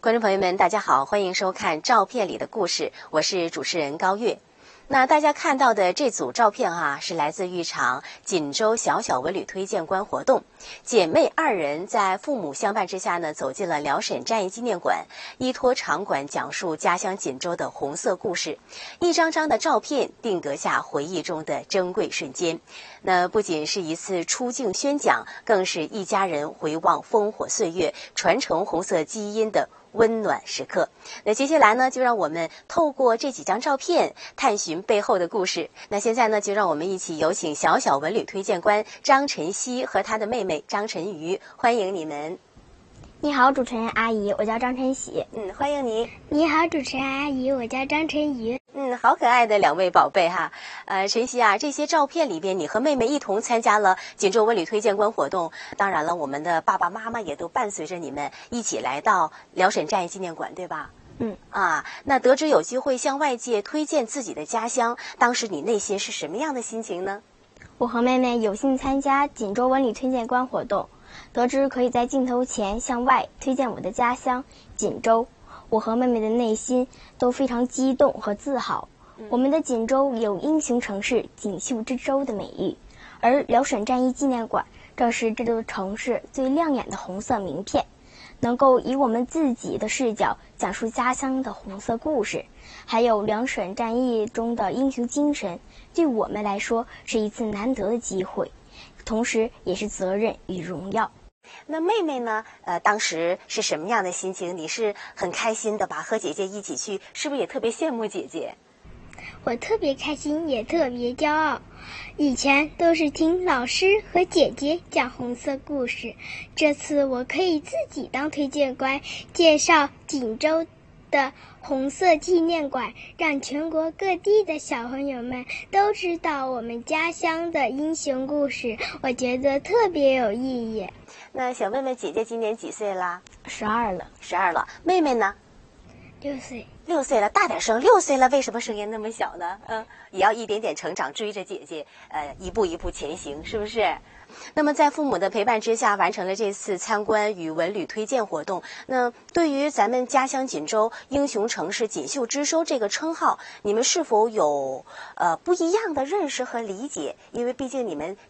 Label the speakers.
Speaker 1: 观众朋友们，大家好，欢迎收看《照片里的故事》，我是主持人高月。那大家看到的这组照片是来自一场锦州小小文旅推荐官活动。姐妹2人在父母相伴之下呢，走进了辽沈战役纪念馆，依托场馆讲述家乡锦州的红色故事。一张张的照片定格下回忆中的珍贵瞬间。那不仅是一次出境宣讲，更是一家人回望烽火岁月，传承红色基因的温暖时刻。那接下来呢，就让我们透过这几张照片探寻背后的故事。那现在呢，就让我们一起有请小小文旅推荐官张晨曦和她的妹妹张晨瑜，欢迎你们。
Speaker 2: 你好，主持人阿姨，我叫张晨曦。
Speaker 1: 欢迎你。
Speaker 3: 你好，主持人阿姨，我叫张晨瑜。
Speaker 1: 好可爱的2位宝贝哈。晨曦这些照片里边，你和妹妹一同参加了锦州文旅推荐官活动。当然了，我们的爸爸妈妈也都伴随着你们一起来到辽沈战役纪念馆，对吧？那得知有机会向外界推荐自己的家乡，当时你内心是什么样的心情呢？
Speaker 2: 我和妹妹有幸参加锦州文旅推荐官活动，得知可以在镜头前向外推荐我的家乡锦州，我和妹妹的内心都非常激动和自豪。我们的锦州有英雄城市锦绣之州的美誉，而辽沈战役纪念馆正是这座城市最亮眼的红色名片，能够以我们自己的视角讲述家乡的红色故事，还有辽沈战役中的英雄精神，对我们来说是一次难得的机会，同时也是责任与荣耀。
Speaker 1: 那妹妹呢？当时是什么样的心情？你是很开心的吧？和姐姐一起去，是不是也特别羡慕姐姐？
Speaker 3: 我特别开心，也特别骄傲。以前都是听老师和姐姐讲红色故事，这次我可以自己当推荐官，介绍锦州的红色纪念馆，让全国各地的小朋友们都知道我们家乡的英雄故事，我觉得特别有意义。
Speaker 1: 那想问问姐姐今年几岁啦
Speaker 2: ？12了。
Speaker 1: 12了。妹妹呢
Speaker 3: ？6岁。
Speaker 1: 6岁了，大点声。6岁了，为什么声音那么小呢？也要一点点成长，追着姐姐，一步一步前行，是不是？那么在父母的陪伴之下，完成了这次参观与文旅推荐活动。那对于咱们家乡锦州英雄城市锦绣之州这个称号，你们是否有不一样的认识和理解？因为毕竟你们